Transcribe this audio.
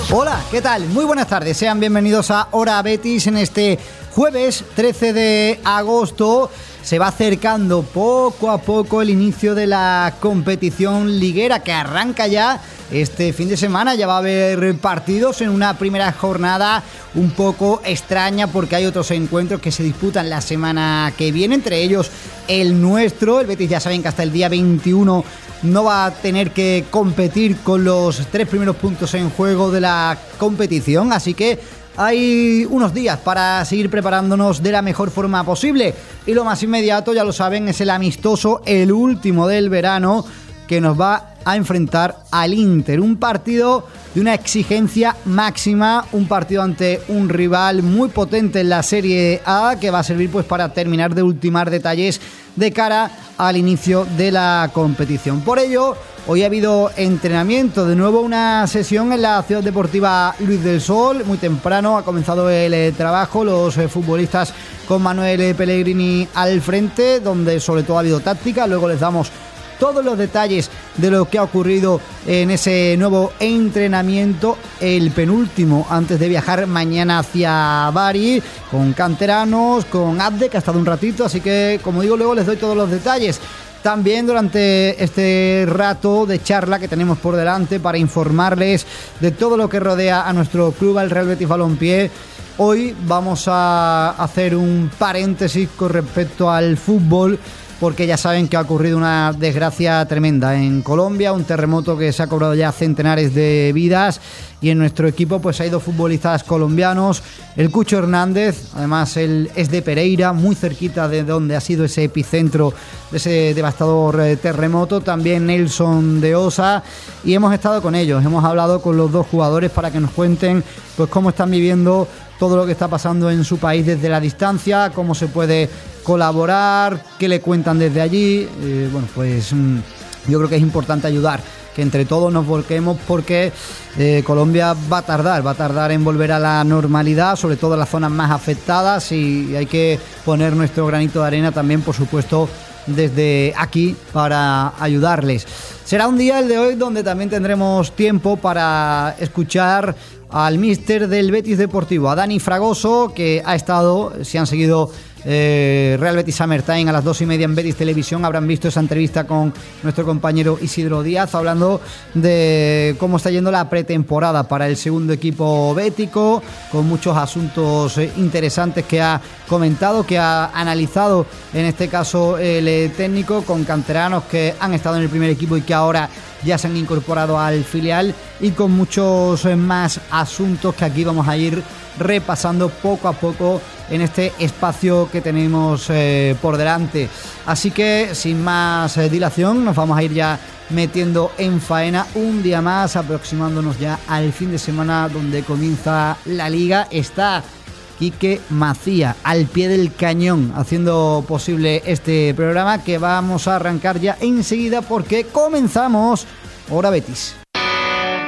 Hola, ¿qué tal? Muy buenas tardes, sean bienvenidos a Hora Betis en este jueves 13 de agosto. Se va acercando poco a poco el inicio de la competición liguera que arranca ya este fin de semana. Ya va a haber partidos en una primera jornada un poco extraña porque hay otros encuentros que se disputan la semana que viene, entre ellos el nuestro. El Betis ya saben que hasta el día 21 no va a tener que competir con los 3 primeros puntos en juego de la competición, así que hay unos días para seguir preparándonos de la mejor forma posible. Y lo más inmediato, ya lo saben, es el amistoso, el último del verano, que nos va a enfrentar al Inter. Un partido de una exigencia máxima, un partido ante un rival muy potente en la Serie A, que va a servir pues para terminar de ultimar detalles de cara al inicio de la competición. Por ello, hoy ha habido entrenamiento, de nuevo una sesión en la Ciudad Deportiva Luis del Sol. Muy temprano ha comenzado el trabajo, los futbolistas con Manuel Pellegrini al frente, donde sobre todo ha habido táctica. Luego les damos todos los detalles de lo que ha ocurrido en ese nuevo entrenamiento, el penúltimo antes de viajar mañana hacia Bari, con canteranos, con Abde, que ha estado un ratito, así que, como digo, luego les doy todos los detalles. También durante este rato de charla que tenemos por delante para informarles de todo lo que rodea a nuestro club, al Real Betis Balompié, hoy vamos a hacer un paréntesis con respecto al fútbol, porque ya saben que ha ocurrido una desgracia tremenda en Colombia, un terremoto que se ha cobrado ya centenares de vidas, y en nuestro equipo pues hay 2 futbolistas colombianos. El Cucho Hernández, además él es de Pereira, muy cerquita de donde ha sido ese epicentro de ese devastador terremoto. También Nelson de Osa, y hemos estado con ellos, hemos hablado con los 2 jugadores para que nos cuenten pues cómo están viviendo todo lo que está pasando en su país desde la distancia, cómo se puede colaborar, qué le cuentan desde allí. Bueno, pues yo creo que es importante ayudar, que entre todos nos volquemos, porque Colombia va a tardar en volver a la normalidad, sobre todo en las zonas más afectadas, y hay que poner nuestro granito de arena también, por supuesto, desde aquí para ayudarles. Será un día, el de hoy, donde también tendremos tiempo para escuchar al míster del Betis Deportivo, a Dani Fragoso, que ha estado, si han seguido Real Betis Summertime a las 2:30 en Betis Televisión, habrán visto esa entrevista con nuestro compañero Isidro Díaz, hablando de cómo está yendo la pretemporada para el segundo equipo bético, con muchos asuntos interesantes que ha comentado, que ha analizado, en este caso el técnico, con canteranos que han estado en el primer equipo y que ahora ya se han incorporado al filial, y con muchos más asuntos que aquí vamos a ir repasando poco a poco en este espacio que tenemos por delante. Así que, sin más dilación, nos vamos a ir ya metiendo en faena un día más, aproximándonos ya al fin de semana donde comienza la Liga. Está Quique Macía al pie del cañón haciendo posible este programa, que vamos a arrancar ya enseguida porque comenzamos Hora Betis.